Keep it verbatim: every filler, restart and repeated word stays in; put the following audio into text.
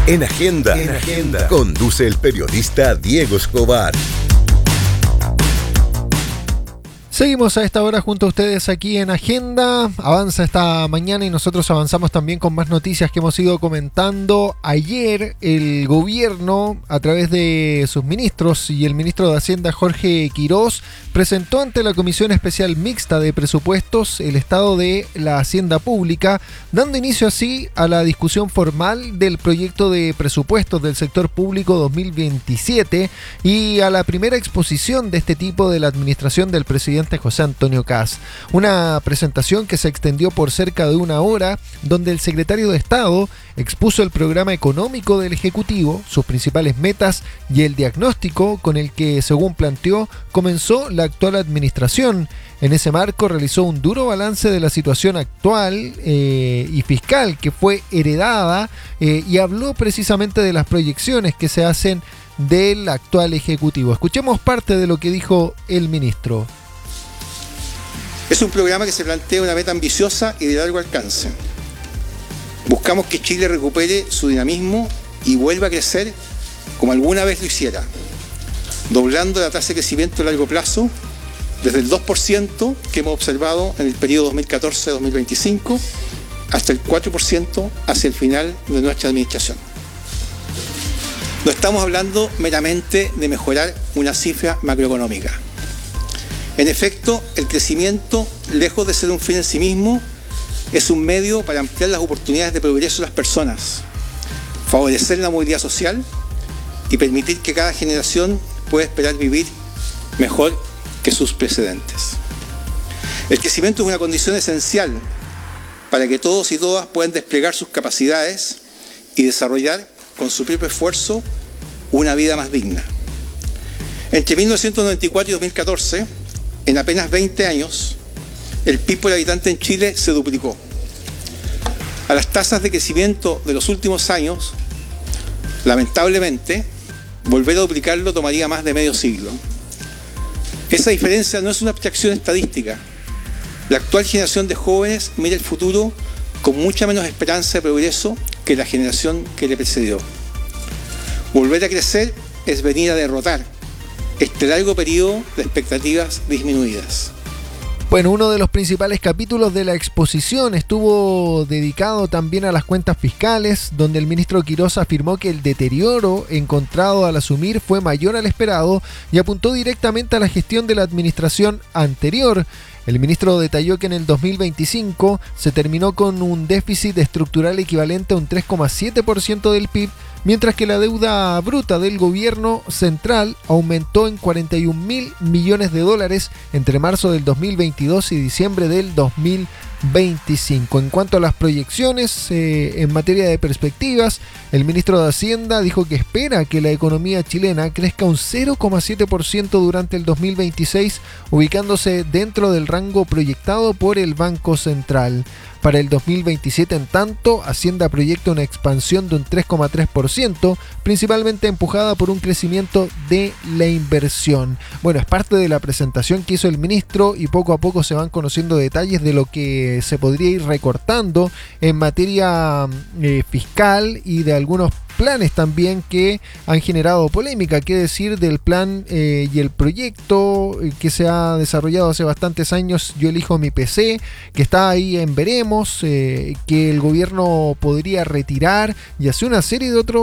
En Agenda, en Agenda, conduce el periodista Diego Escobar. Seguimos a esta hora junto a ustedes aquí en Agenda. Avanza esta mañana y nosotros avanzamos también con más noticias que hemos ido comentando. Ayer el gobierno, a través de sus ministros y el ministro de Hacienda Jorge Quirós, presentó ante la Comisión Especial Mixta de Presupuestos el estado de la Hacienda Pública, dando inicio así a la discusión formal del proyecto de presupuestos del sector público dos mil veintisiete y a la primera exposición de este tipo de la administración del presidente José Antonio Kast. Una presentación que se extendió por cerca de una hora, donde el secretario de Estado expuso el programa económico del Ejecutivo, sus principales metas y el diagnóstico con el que, según planteó, comenzó la actual administración. En ese marco realizó un duro balance de la situación actual eh, y fiscal que fue heredada eh, y habló precisamente de las proyecciones que se hacen del actual Ejecutivo. Escuchemos parte de lo que dijo el ministro. Es un programa que se plantea una meta ambiciosa y de largo alcance. Buscamos que Chile recupere su dinamismo y vuelva a crecer como alguna vez lo hiciera, doblando la tasa de crecimiento a largo plazo desde el dos por ciento que hemos observado en el periodo dos mil catorce a dos mil veinticinco hasta el cuatro por ciento hacia el final de nuestra administración. No estamos hablando meramente de mejorar una cifra macroeconómica. En efecto, el crecimiento, lejos de ser un fin en sí mismo, es un medio para ampliar las oportunidades de progreso de las personas, favorecer la movilidad social y permitir que cada generación pueda esperar vivir mejor que sus precedentes. El crecimiento es una condición esencial para que todos y todas puedan desplegar sus capacidades y desarrollar con su propio esfuerzo una vida más digna. Entre mil novecientos noventa y cuatro y dos mil catorce, en apenas veinte años, el P I B por habitante en Chile se duplicó. A las tasas de crecimiento de los últimos años, lamentablemente, volver a duplicarlo tomaría más de medio siglo. Esa diferencia no es una abstracción estadística. La actual generación de jóvenes mira el futuro con mucha menos esperanza de progreso que la generación que le precedió. Volver a crecer es venir a derrotar este largo periodo de expectativas disminuidas. Bueno, uno de los principales capítulos de la exposición estuvo dedicado también a las cuentas fiscales, donde el ministro Quirós afirmó que el deterioro encontrado al asumir fue mayor al esperado y apuntó directamente a la gestión de la administración anterior. El ministro detalló que en el dos mil veinticinco se terminó con un déficit estructural equivalente a un tres coma siete por ciento del P I B, mientras que la deuda bruta del gobierno central aumentó en cuarenta y un mil millones de dólares entre marzo del dos mil veintidós y diciembre del dos mil veinticinco. En cuanto a las proyecciones eh, en materia de perspectivas, el ministro de Hacienda dijo que espera que la economía chilena crezca un cero coma siete por ciento durante el dos mil veintiséis, ubicándose dentro del rango proyectado por el Banco Central. Para el dos mil veintisiete, en tanto, Hacienda proyecta una expansión de un tres coma tres por ciento, principalmente empujada por un crecimiento de la inversión. Bueno, es parte de la presentación que hizo el ministro y poco a poco se van conociendo detalles de lo que se podría ir recortando en materia eh, fiscal y de algunos planes también que han generado polémica. ¿Qué decir del plan eh, y el proyecto eh, que se ha desarrollado hace bastantes años, Yo Elijo Mi P C, que está ahí en veremos, eh, que el gobierno podría retirar y hacer una serie de otros